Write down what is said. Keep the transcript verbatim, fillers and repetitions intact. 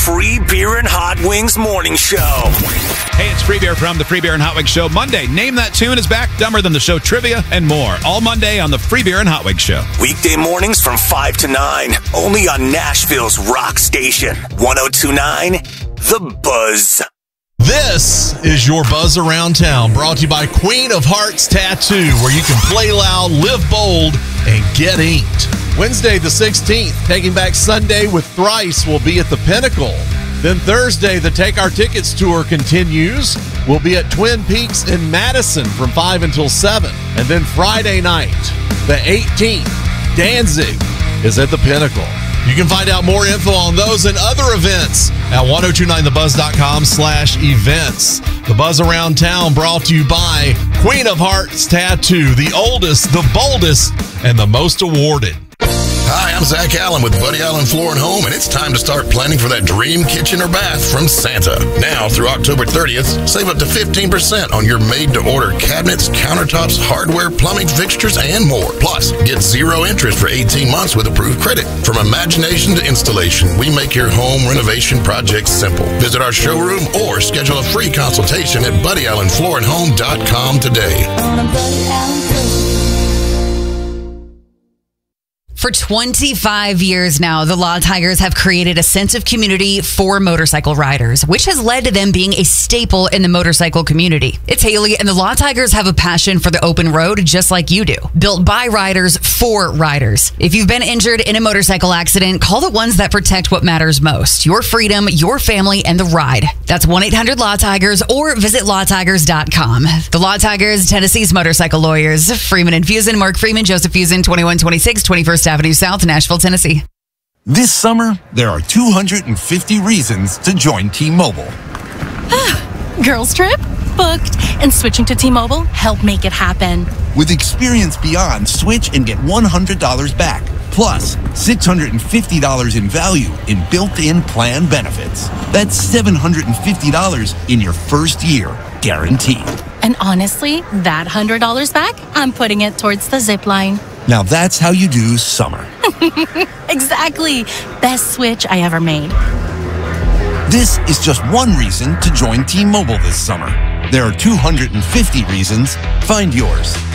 Free Beer and Hot Wings Morning Show. Hey, it's Free Beer from the Free Beer and Hot Wings Show. Monday, Name That Tune is back, Dumber Than the Show trivia, and more. All Monday on the Free Beer and Hot Wings Show. Weekday mornings from five to nine, only on Nashville's rock station, one oh two point nine The Buzz. This is your Buzz Around Town, brought to you by Queen of Hearts Tattoo, where you can play loud, live bold, and get inked. Wednesday the sixteenth, Taking Back Sunday with Thrice will be at the Pinnacle. Then Thursday, the Take Our Tickets tour continues. We'll be at Twin Peaks in Madison from five until seven. And then Friday night, the eighteenth, Danzig is at the Pinnacle. You can find out more info on those and other events at ten twenty-nine the buzz dot com slash events. The Buzz Around Town brought to you by Queen of Hearts Tattoo, the oldest, the boldest, and the most awarded. Hi, I'm Zach Allen with Buddy Allen Floor and Home, and it's time to start planning for that dream kitchen or bath from Santa. Now through October thirtieth, save up to fifteen percent on your made-to-order cabinets, countertops, hardware, plumbing fixtures, and more. Plus, get zero interest for eighteen months with approved credit. From imagination to installation, we make your home renovation projects simple. Visit our showroom or schedule a free consultation at buddy allen floor and home dot com today. For twenty-five years now, the Law Tigers have created a sense of community for motorcycle riders, which has led to them being a staple in the motorcycle community. It's Haley, and the Law Tigers have a passion for the open road just like you do. Built by riders for riders. If you've been injured in a motorcycle accident, call the ones that protect what matters most. Your freedom, your family, and the ride. That's one eight hundred law tigers or visit law tigers dot com. The Law Tigers, Tennessee's motorcycle lawyers. Freeman and Fusen, Mark Freeman, Joseph Fusen, twenty-one twenty-six twenty-first Avenue South, Nashville, Tennessee. This summer, there are two hundred fifty reasons to join T-Mobile. Girls trip? Booked. And switching to T-Mobile helped make it happen. With Experience Beyond, switch and get one hundred dollars back. Plus, six hundred fifty dollars in value in built-in plan benefits. That's seven hundred fifty dollars in your first year, guaranteed. And honestly, that one hundred dollars back, I'm putting it towards the zip line. Now that's how you do summer. Exactly. Best switch I ever made. This is just one reason to join T-Mobile this summer. There are two hundred fifty reasons. Find yours.